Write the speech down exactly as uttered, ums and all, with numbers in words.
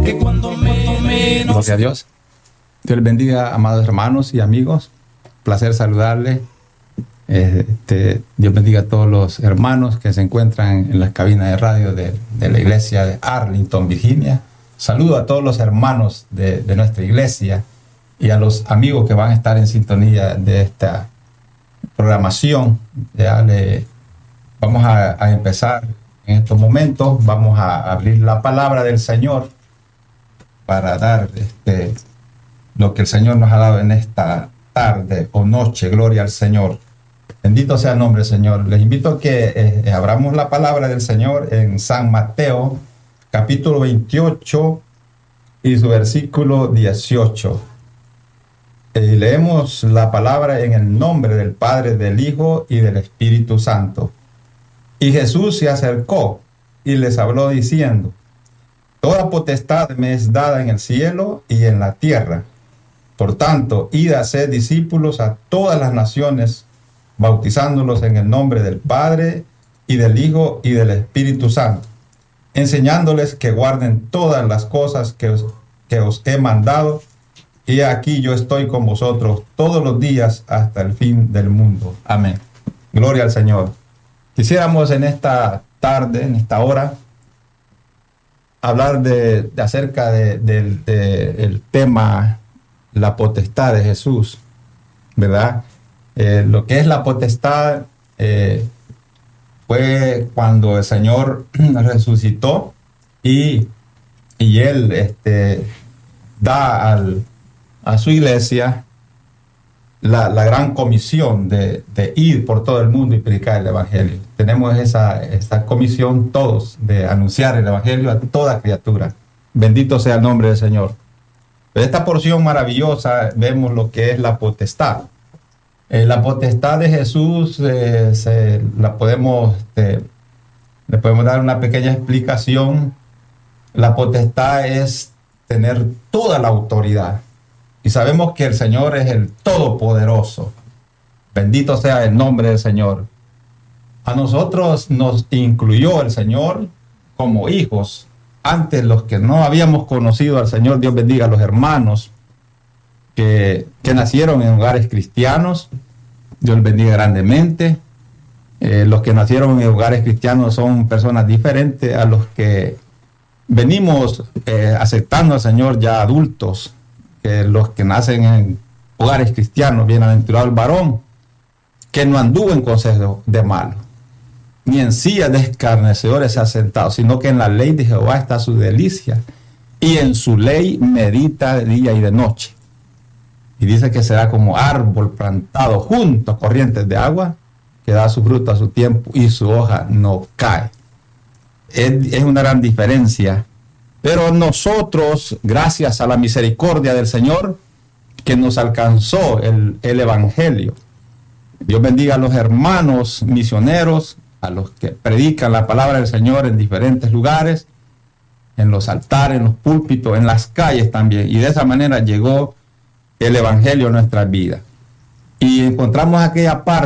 que cuando menos. Gloria a Dios. Dios les bendiga, amados hermanos y amigos. Placer saludarles. Este, Dios bendiga a todos los hermanos que se encuentran en las cabinas de radio de, de la iglesia de Arlington, Virginia. Saludo a todos los hermanos de, de nuestra iglesia y a los amigos que van a estar en sintonía de esta programación. Ya le, vamos a, a empezar en estos momentos. Vamos a abrir la palabra del Señor para dar este, lo que el Señor nos ha dado en esta tarde o noche. Gloria al Señor. Bendito sea el nombre del Señor. Les invito a que eh, abramos la palabra del Señor en San Mateo, capítulo veintiocho y su versículo dieciocho. Eh, leemos la palabra en el nombre del Padre, del Hijo y del Espíritu Santo. Y Jesús se acercó y les habló diciendo: Toda potestad me es dada en el cielo y en la tierra. Por tanto, id a ser discípulos a todas las naciones, bautizándolos en el nombre del Padre y del Hijo y del Espíritu Santo, enseñándoles que guarden todas las cosas que os, que os he mandado, y aquí yo estoy con vosotros todos los días hasta el fin del mundo. Amén. Gloria al Señor. Quisiéramos en esta tarde, en esta hora, hablar de, de acerca del de, de, de tema la potestad de Jesús, ¿verdad? Eh, lo que es la potestad eh, fue cuando el Señor resucitó y, y Él este, da al, a su iglesia la, la gran comisión de, de ir por todo el mundo y predicar el Evangelio. Tenemos esa, esa comisión todos de anunciar el Evangelio a toda criatura. Bendito sea el nombre del Señor. En esta porción maravillosa vemos lo que es la potestad. Eh, la potestad de Jesús eh, se, la podemos, este, le podemos dar una pequeña explicación. La potestad es tener toda la autoridad. Y sabemos que el Señor es el Todopoderoso. Bendito sea el nombre del Señor. A nosotros nos incluyó el Señor como hijos. Antes, los que no habíamos conocido al Señor, Dios bendiga a los hermanos que, que nacieron en hogares cristianos. Dios les bendiga grandemente. Eh, los que nacieron en hogares cristianos son personas diferentes a los que venimos eh, aceptando al Señor ya adultos. Que los que nacen en hogares cristianos, bienaventurado el varón que no anduvo en consejo de malo, ni en silla de escarnecedores se ha sentado, sino que en la ley de Jehová está su delicia, y en su ley medita de día y de noche. Y dice que será como árbol plantado junto a corrientes de agua, que da su fruto a su tiempo y su hoja no cae. Es, es una gran diferencia. Pero nosotros, gracias a la misericordia del Señor, que nos alcanzó el, el Evangelio. Dios bendiga a los hermanos misioneros, a los que predican la palabra del Señor en diferentes lugares, en los altares, en los púlpitos, en las calles también. Y de esa manera llegó el Evangelio a nuestras vidas. Y encontramos aquella parte